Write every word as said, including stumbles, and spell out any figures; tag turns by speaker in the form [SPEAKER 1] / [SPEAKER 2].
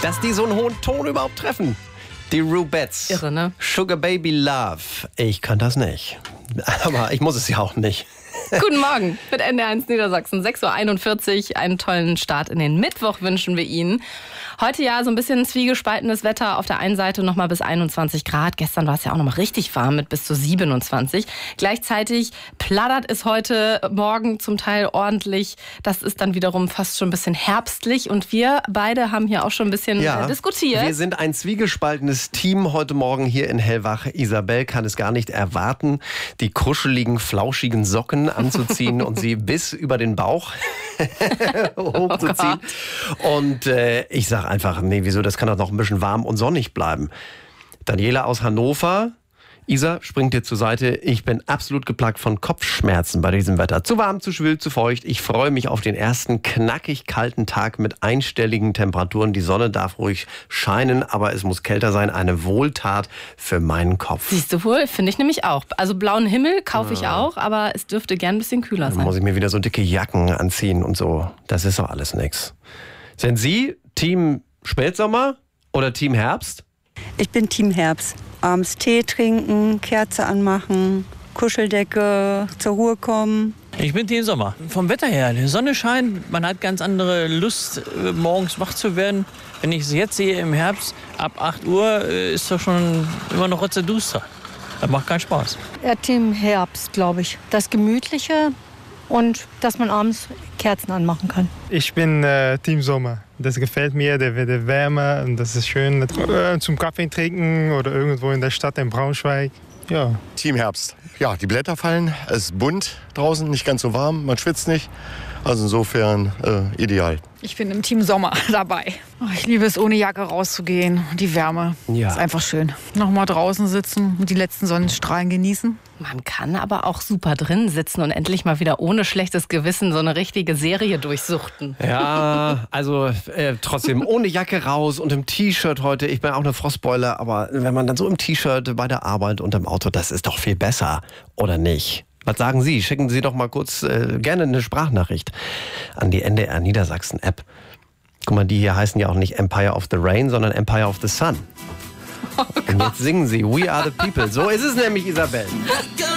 [SPEAKER 1] Dass die so einen hohen Ton überhaupt treffen. Die Rubettes.
[SPEAKER 2] Irre, ne?
[SPEAKER 1] Sugar Baby Love. Ich kann das nicht. Aber ich muss es ja auch nicht.
[SPEAKER 2] Guten Morgen mit N D R eins Niedersachsen. sechs Uhr einundvierzig. Einen tollen Start in den Mittwoch wünschen wir Ihnen. Heute ja so ein bisschen zwiegespaltenes Wetter. Auf der einen Seite noch mal bis einundzwanzig Grad. Gestern war es ja auch noch mal richtig warm mit bis zu siebenundzwanzig. Gleichzeitig plattert es heute Morgen zum Teil ordentlich. Das ist dann wiederum fast schon ein bisschen herbstlich. Und wir beide haben hier auch schon ein bisschen
[SPEAKER 1] Ja,
[SPEAKER 2] äh, diskutiert.
[SPEAKER 1] Wir sind ein zwiegespaltenes Team heute Morgen hier in Hellwach. Isabel kann es gar nicht erwarten, die kuscheligen, flauschigen Socken anzuziehen und sie bis über den Bauch hochzuziehen. Oh und äh, ich sage einfach, nee, wieso, das kann doch noch ein bisschen warm und sonnig bleiben. Daniela aus Hannover. Isa, springt dir zur Seite. Ich bin absolut geplagt von Kopfschmerzen bei diesem Wetter. Zu warm, zu schwül, zu feucht. Ich freue mich auf den ersten knackig kalten Tag mit einstelligen Temperaturen. Die Sonne darf ruhig scheinen, aber es muss kälter sein. Eine Wohltat für meinen Kopf.
[SPEAKER 2] Siehst du wohl, finde ich nämlich auch. Also blauen Himmel kaufe ich auch, aber es dürfte gern ein bisschen kühler
[SPEAKER 1] Dann
[SPEAKER 2] sein.
[SPEAKER 1] muss ich mir wieder so dicke Jacken anziehen und so. Das ist doch alles nix. Sind Sie Team Spätsommer oder Team Herbst?
[SPEAKER 3] Ich bin Team Herbst. Abends Tee trinken, Kerze anmachen, Kuscheldecke, zur Ruhe kommen.
[SPEAKER 4] Ich bin Team Sommer. Vom Wetter her, die Sonne scheint, man hat ganz andere Lust, morgens wach zu werden. Wenn ich es jetzt sehe im Herbst, ab acht Uhr ist doch schon immer noch rotzeduster. Das macht keinen Spaß.
[SPEAKER 5] Ja, Team Herbst, glaube ich. Das Gemütliche und dass man abends Kerzen anmachen kann.
[SPEAKER 6] Ich bin äh, Team Sommer. Das gefällt mir, der wird wärmer und das ist schön äh, zum Kaffee trinken oder irgendwo in der Stadt in Braunschweig. Ja.
[SPEAKER 7] Team Herbst. Ja, die Blätter fallen, es ist bunt draußen, nicht ganz so warm, man schwitzt nicht. Also insofern äh, ideal.
[SPEAKER 8] Ich bin im Team Sommer dabei. Ich liebe es, ohne Jacke rauszugehen. Die Wärme
[SPEAKER 1] Ja.
[SPEAKER 8] ist einfach schön. Nochmal draußen sitzen und die letzten Sonnenstrahlen genießen.
[SPEAKER 2] Man kann aber auch super drin sitzen und endlich mal wieder ohne schlechtes Gewissen so eine richtige Serie durchsuchten.
[SPEAKER 1] Ja, also äh, trotzdem ohne Jacke raus und im T-Shirt heute. Ich bin auch eine Frostbeule, aber wenn man dann so im T-Shirt bei der Arbeit und im Auto, das ist doch viel besser, oder nicht? Was sagen Sie? Schicken Sie doch mal kurz äh, gerne eine Sprachnachricht an die N D R Niedersachsen App. Guck mal, die hier heißen ja auch nicht Empire of the Rain, sondern Empire of the Sun.
[SPEAKER 2] Oh
[SPEAKER 1] und jetzt singen sie We Are the People. So ist es nämlich, Isabel.
[SPEAKER 9] Let go.